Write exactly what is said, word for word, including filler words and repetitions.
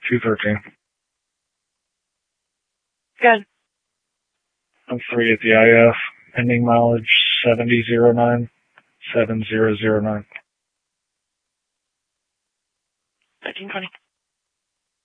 two thirteen. Good. I'm three at the I F. Ending mileage seventy zero nine seven zero zero nine. thirteen twenty.